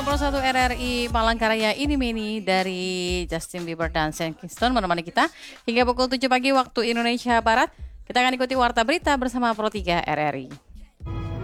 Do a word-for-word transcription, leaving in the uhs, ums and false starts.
puluh satu R R I Palangkaraya ini Mini dari Justin Bieber dan Sean Kingston menemani kita hingga pukul tujuh pagi waktu Indonesia Barat. Kita akan ikuti Warta Berita bersama Pro tiga R R I.